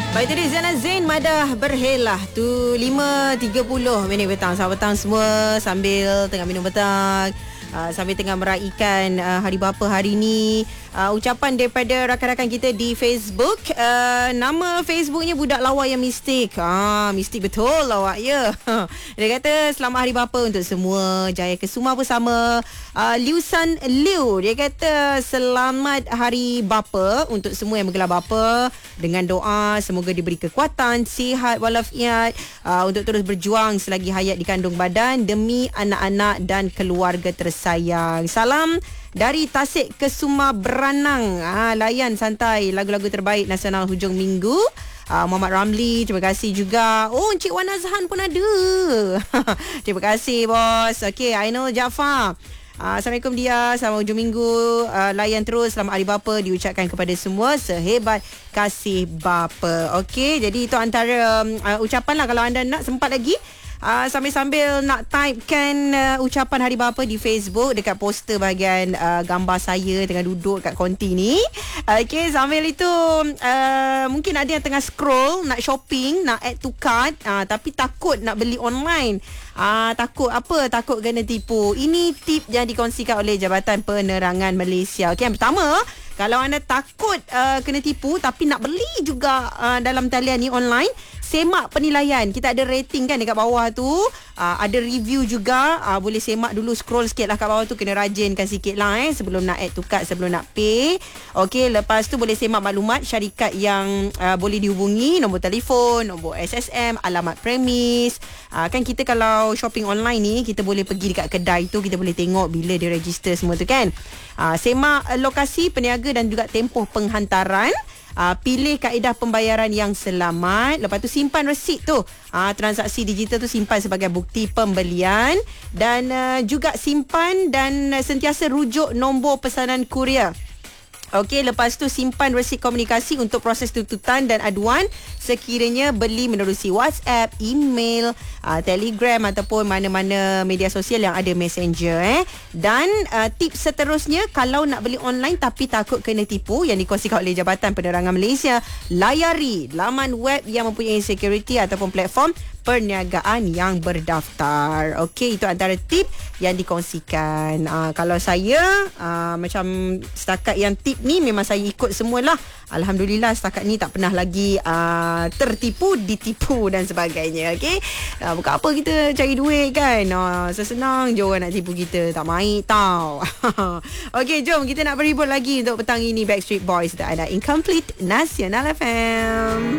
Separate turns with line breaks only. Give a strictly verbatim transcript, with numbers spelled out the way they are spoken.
Baik, tadi Zana Zain Madah Berhelah tu lima tiga puluh minit petang. Selamat petang semua sambil tengah minum petang, uh, sambil tengah meraihkan uh, hari bapa hari ni. Uh, ucapan daripada rakan-rakan kita di Facebook. Uh, nama Facebooknya Budak Lawak Yang Mistik. Ah, mistik betul lawak ya. Dia kata selamat hari bapa untuk semua. Jaya kesuma bersama. Uh, Liu San Liu, dia kata selamat hari bapa untuk semua yang bergelar bapa. Dengan doa semoga diberi kekuatan, sihat walafiat uh, untuk terus berjuang selagi hayat di kandung badan demi anak-anak dan keluarga tersayang. Salam dari Tasik Kesuma Beranang. Ah, layan santai lagu-lagu terbaik nasional hujung minggu. Uh, Muhammad Ramli, terima kasih juga. Oh, Encik Wan Azhan pun ada. Terima kasih bos. Okay, I know Jaafar. Uh, Assalamualaikum dia. Selamat hujung minggu. uh, Layan terus. Selamat hari bapa diucapkan kepada semua. Sehebat kasih bapa. Okey, jadi itu antara um, uh, ucapan lah. Kalau anda nak sempat lagi Uh, sambil-sambil nak typekan uh, ucapan hari bapa di Facebook dekat poster bahagian uh, gambar saya tengah duduk kat konti ni. Okey, sambil itu uh, mungkin ada yang tengah scroll nak shopping, nak add to cart, uh, tapi takut nak beli online. Uh, takut apa? Takut kena tipu. Ini tip yang dikongsikan oleh Jabatan Penerangan Malaysia. Okey, yang pertama, kalau anda takut uh, kena tipu tapi nak beli juga uh, dalam talian ni online, semak penilaian. Kita ada rating kan dekat bawah tu. Uh, ada review juga. Uh, boleh semak dulu, scroll sikit lah kat bawah tu. Kena rajinkan sikit lah eh. Sebelum nak add to cart, sebelum nak pay. Okey, lepas tu boleh semak maklumat syarikat yang uh, boleh dihubungi. Nombor telefon, nombor S S M, alamat premis. Uh, kan kita kalau shopping online ni, kita boleh pergi dekat kedai tu. Kita boleh tengok bila dia register semua tu kan. Uh, semak uh, lokasi peniaga dan juga tempoh penghantaran. Uh, pilih kaedah pembayaran yang selamat. Lepas tu simpan resit tu. uh, Transaksi digital tu simpan sebagai bukti pembelian. Dan uh, juga simpan dan uh, sentiasa rujuk nombor pesanan kurier. Okey, lepas tu simpan resit komunikasi untuk proses tuntutan dan aduan sekiranya beli menerusi WhatsApp, email, uh, Telegram ataupun mana-mana media sosial yang ada messenger eh. Dan uh, tips seterusnya, kalau nak beli online tapi takut kena tipu, yang dikongsikan oleh Jabatan Penerangan Malaysia, layari laman web yang mempunyai security ataupun platform perniagaan yang berdaftar. Okey, itu antara tip yang dikongsikan. Uh, kalau saya uh, macam setakat yang tip ni memang saya ikut semualah. Alhamdulillah setakat ni tak pernah lagi uh, tertipu, ditipu dan sebagainya. Okey, uh, bukan apa kita cari duit kan. Uh, sesenang je orang nak tipu kita. Tak main tau. Okey, jom kita nak berhibur lagi untuk petang ini. Backstreet Boys dan ada Incomplete Nasional F M.